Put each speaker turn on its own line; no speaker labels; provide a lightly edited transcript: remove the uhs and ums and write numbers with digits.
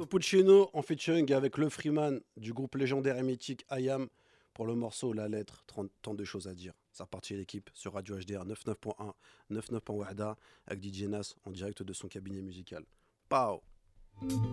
Puccino en featuring avec le Freeman du groupe légendaire et mythique IAM pour le morceau La Lettre, tant de choses à dire. C'est reparti l'équipe sur Radio HDR 99.1, 99.1 Wahda avec DJ Nas en direct de son cabinet musical. Pow!